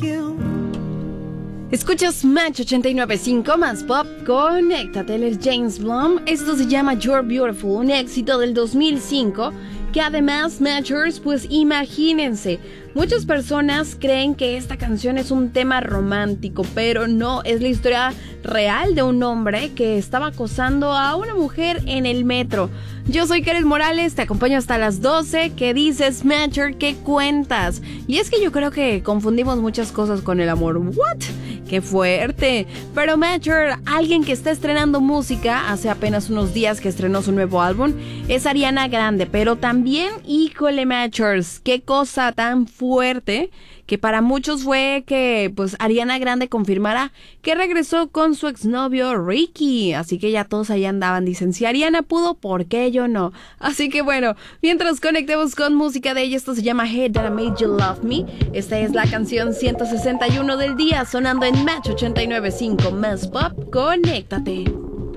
Escuchas Match 89.5 más pop, conéctate, él es James Blunt. Esto se llama You're Beautiful, un éxito del 2005 que además, Matchers, pues imagínense, muchas personas creen que esta canción es un tema romántico, pero no, es la historia real de un hombre que estaba acosando a una mujer en el metro. Yo soy Karen Morales, te acompaño hasta las 12. ¿Qué dices, Matcher? ¿Qué cuentas? Y es que yo creo que confundimos muchas cosas con el amor. ¿What? ¡Qué fuerte! Pero Matcher, alguien que está estrenando música, hace apenas unos días que estrenó su nuevo álbum, es Ariana Grande. Pero también, híjole, Matchers, qué cosa tan fuerte que para muchos fue que pues Ariana Grande confirmara que regresó con su exnovio Ricky, así que ya todos ahí andaban, dicen, si Ariana pudo, ¿por qué yo no? Así que bueno, mientras conectemos con música de ella, esto se llama Hey That I Made You Love Me, esta es la canción 161 del día, sonando en Match 89.5 más pop, conéctate.